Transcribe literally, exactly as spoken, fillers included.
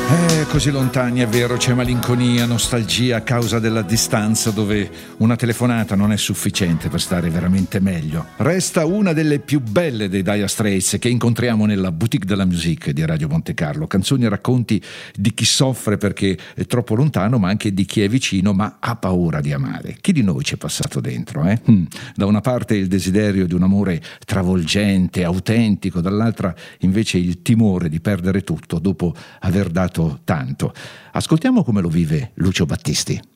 Eh, così lontani, è vero, c'è malinconia, nostalgia a causa della distanza, dove una telefonata non è sufficiente per stare veramente meglio. Resta una delle più belle dei Dire Straits che incontriamo nella Boutique de la Musique di Radio Monte Carlo. Canzoni e racconti di chi soffre perché è troppo lontano, ma anche di chi è vicino ma ha paura di amare. Chi di noi ci è passato dentro, eh? Hmm. Da una parte il desiderio di un amore travolgente, autentico, dall'altra invece il timore di perdere tutto dopo aver dato tanto. Ascoltiamo come lo vive Lucio Battisti.